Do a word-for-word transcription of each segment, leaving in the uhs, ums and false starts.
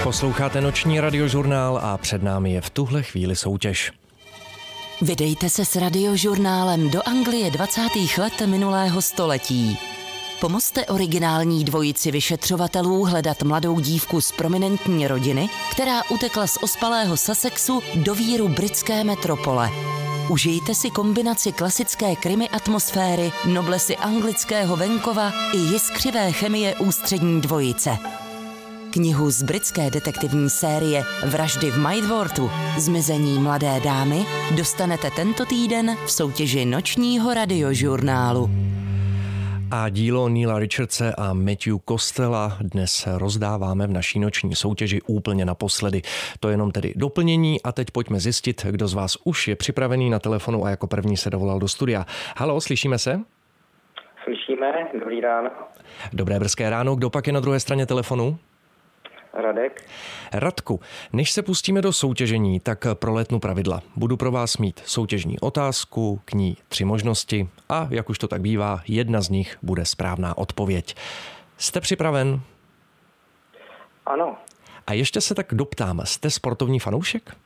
Posloucháte noční radiožurnál a před námi je v tuhle chvíli soutěž. Vydejte se s radiožurnálem do Anglie dvacátých let minulého století. Pomozte originální dvojici vyšetřovatelů hledat mladou dívku z prominentní rodiny, která utekla z ospalého Sussexu do víru britské metropole. Užijte si kombinaci klasické krimi atmosféry, noblesy anglického venkova i jiskřivé chemie ústřední dvojice. Knihu z britské detektivní série Vraždy v Maidworthu, Zmizení mladé dámy, dostanete tento týden v soutěži nočního radiožurnálu. A dílo Neila Richardse a Matthew Costella dnes rozdáváme v naší noční soutěži úplně naposledy. To je jenom tedy doplnění a teď pojďme zjistit, kdo z vás už je připravený na telefonu a jako první se dovolal do studia. Haló, slyšíme se? Slyšíme, dobrý ráno. Dobré brzké ráno, kdo pak je na druhé straně telefonu? Radek. Radku, než se pustíme do soutěžení, tak prolétnu pravidla. Budu pro vás mít soutěžní otázku, k ní tři možnosti a, jak už to tak bývá, jedna z nich bude správná odpověď. Jste připraven? Ano. A ještě se tak doptám, jste sportovní fanoušek?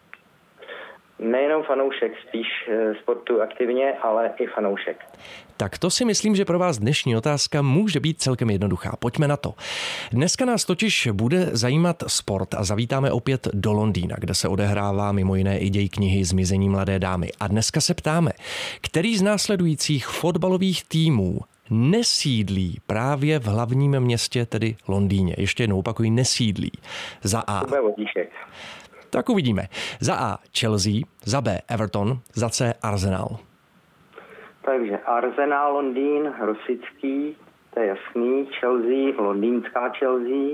Nejenom fanoušek, spíš sportu aktivně, ale i fanoušek. Tak to si myslím, že pro vás dnešní otázka může být celkem jednoduchá. Pojďme na to. Dneska nás totiž bude zajímat sport a zavítáme opět do Londýna, kde se odehrává mimo jiné i děj knihy Zmizení mladé dámy. A dneska se ptáme, který z následujících fotbalových týmů nesídlí právě v hlavním městě, tedy Londýně. Ještě jednou opakuji, nesídlí. Za A. Tak uvidíme. Za A Chelsea, za B Everton, za C Arsenal. Takže Arsenal, Londýn, Rosický, to je jasný, Chelsea, londýnská Chelsea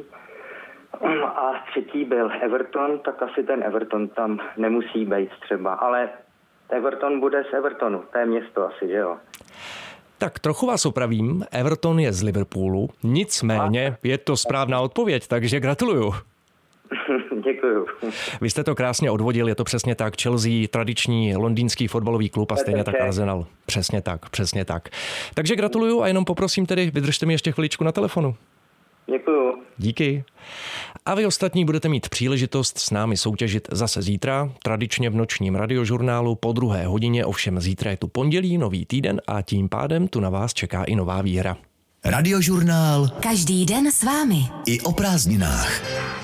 a třetí byl Everton, tak asi ten Everton tam nemusí být třeba, ale Everton bude z Evertonu, to je město asi, že jo? Tak trochu vás opravím, Everton je z Liverpoolu, nicméně je to správná odpověď, takže gratuluju. Děkuju. Vy jste to krásně odvodil, je to přesně tak. Chelsea, tradiční londýnský fotbalový klub a stejně tak Arsenal. Přesně tak, přesně tak. Takže gratuluju a jenom poprosím tedy, vydržte mi ještě chviličku na telefonu. Děkuju. Díky. A vy ostatní budete mít příležitost s námi soutěžit zase zítra, tradičně v nočním radiožurnálu po druhé hodině, ovšem zítra je tu pondělí, nový týden a tím pádem tu na vás čeká i nová výhra. Radiožurnál. Každý den s vámi. I o prázdninách.